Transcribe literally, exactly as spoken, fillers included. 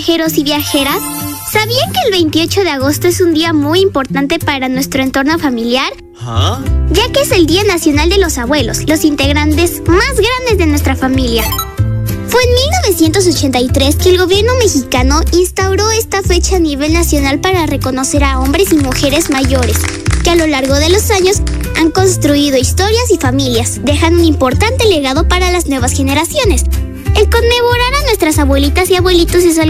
viajeros y viajeras, ¿sabían que el veintiocho de agosto es un día muy importante para nuestro entorno familiar? ¿Ah? Ya que es el Día Nacional de los Abuelos, los integrantes más grandes de nuestra familia. Fue en mil novecientos ochenta y tres que el gobierno mexicano instauró esta fecha a nivel nacional para reconocer a hombres y mujeres mayores, que a lo largo de los años han construido historias y familias, dejando un importante legado para las nuevas generaciones. El conmemorar a nuestras abuelitas y abuelitos es algo